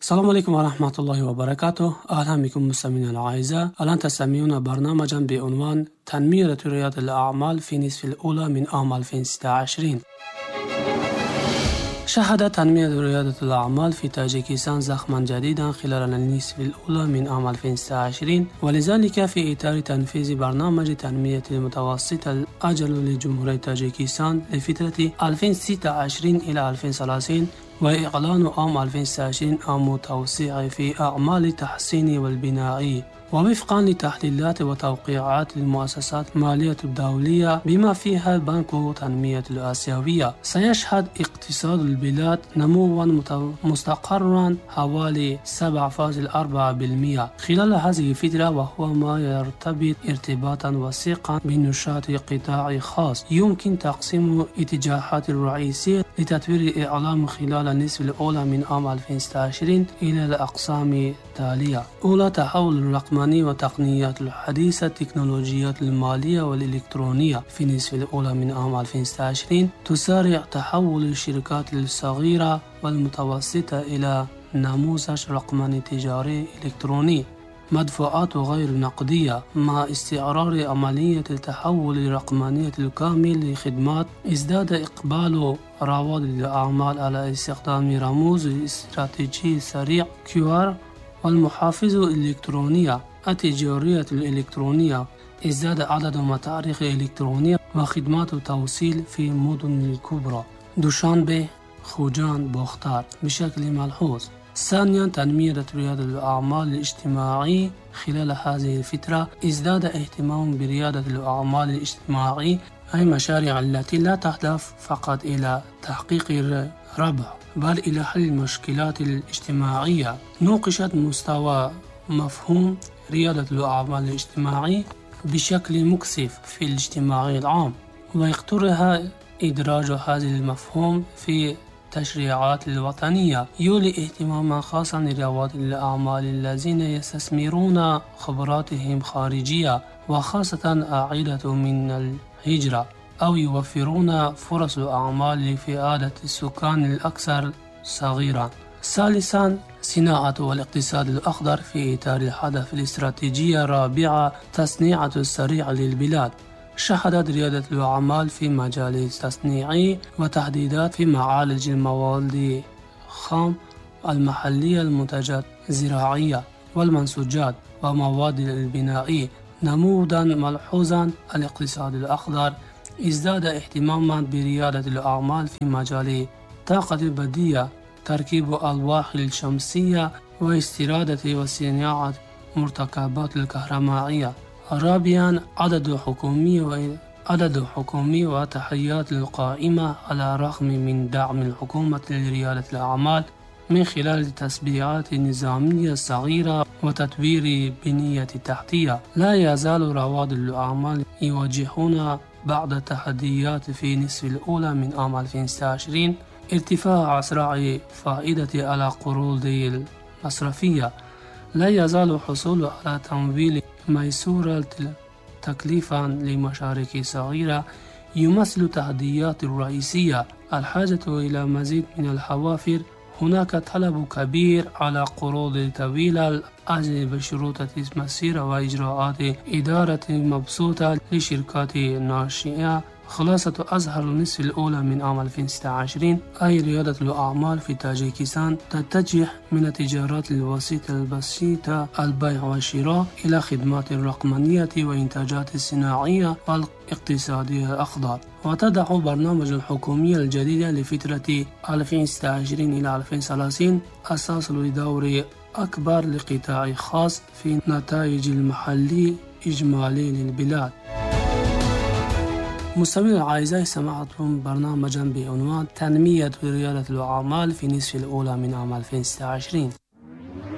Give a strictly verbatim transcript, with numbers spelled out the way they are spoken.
السلام عليكم ورحمة الله وبركاته. أهلا بكم مستمعينا الأعزاء. الآن تستمعون برنامجا بعنوان تنمية ريادة الأعمال في النصف الأولى من عام ألفين وستة وعشرين. شهدت تنمية ريادة الأعمال في تاجيكستان زخما جديدا خلال النصف الأولى من عام ألفين وستة وعشرين، ولذلك في إطار تنفيذ برنامج تنمية المتوسط الأجل لجمهورية تاجيكستان لفترة ألفين وستة وعشرين إلى ألفين وثلاثين، وإعلان عام ألفين وستة وعشرين عام توسيع في أعمال التحسين والبناء، ووفقا لتحليلات وتوقيعات المؤسسات المالية الدولية بما فيها بنك التنمية الآسيوية، سيشهد اقتصاد البلاد نموا مستقرا حوالي سبعة فاصلة أربعة بالمئة خلال هذه الفترة، وهو ما يرتبط ارتباطا وثيقا بنشاط قطاع خاص. يمكن تقسيم اتجاهات الرئيسية لتطوير الإعلام خلال النصف الأولى من عام ألفين وستة وعشرين إلى الأقسام التالية: أولى، تحول الرقمني وتقنيات الحديثة، التكنولوجيات المالية والإلكترونية. في النصف الأولى من عام ألفين وستة وعشرين تسارع تحول الشركات الصغيرة والمتوسطة إلى نموذج رقمني تجاري إلكتروني، مدفوعات غير نقدية، مع استعرار عملية التحول الرقمنية الكامل لخدمات. ازداد إقبال رواد الأعمال على استخدام رموز استراتيجي سريع كيو آر والمحافظ الإلكترونية. التجارية الإلكترونية: ازداد عدد متاحف الإلكترونية وخدمات التوصيل في المدن الكبرى دوشانبه، خوجان، بختار بشكل ملحوظ. ثانيا، تنمية ريادة الأعمال الاجتماعي خلال هذه الفترة ازداد اهتمام بريادة الأعمال الاجتماعي، أي مشاريع التي لا تهدف فقط إلى تحقيق الربح بل إلى حل المشكلات الاجتماعية. نوقشت مستوى مفهوم ريادة الأعمال الاجتماعي بشكل مكثف في الاجتماع العام، ويقترح إدراج هذا المفهوم في التشريعات الوطنية. يولي اهتماما خاصا لرواد الأعمال الذين يستثمرون خبراتهم خارجية، وخاصة عائدة من الهجرة، أو يوفرون فرص أعمال لفئات السكان الأكثر صغيرا. ثالثا، صناعة والاقتصاد الأخضر في إطار الهدف الاستراتيجية الرابعة، تصنيع السريع للبلاد. شهدت ريادة الأعمال في مجال التصنيع وتحديدات في معالج المواد الخام المحلية، المنتجات الزراعية والمنسوجات ومواد البناء نموذجا ملحوظا. الاقتصاد الأخضر: ازداد اهتماما بريادة الأعمال في مجال الطاقة البديلة، تركيب ألواح الشمسية واستيراد وصناعة مركبات الكهربائية. رابعا، عدد حكومي وعدد حكومي وتحريات القائمة على الرغم من دعم الحكومة لريادة الأعمال من خلال التسبيحات النظامية الصغيرة وتطوير بنية تحتية. لا يزال رواد الأعمال يواجهون بعض التحديات في النصف الأولى من عام ألفين وستة وعشرين: ارتفاع أسرع فائدة على قروض المصرفية. لا يزال الحصول على تمويل ميسورة تكلفا لمشاريع صغيرة يمثل تحديات رئيسية. الحاجة إلى مزيد من الحوافر. هناك طلب كبير على قروض طويلة الأجل بشروط مسيرة وإجراءات إدارة مبسوطة لشركات ناشئة. خلاصة أظهر النصف الأولى من عام ألفين وستة وعشرين، أي ريادة الأعمال في تاجيكستان تتجه من التجارات الوسيطة البسيطة، البيع والشراء، إلى خدمات الرقمنية وإنتاجات الصناعية والاقتصادية الأخضر، وتضع برنامج الحكومية الجديدة لفترة ألفين وستة وعشرين إلى ألفين وثلاثين أساس لدور أكبر لقطاع خاص في النتائج المحلي إجمالي للبلاد. مستمعينا الأعزاء، سمعتم برنامجا بعنوان تنمية ريادة الأعمال في النصف الأولى من عام ألفين وستة وعشرين.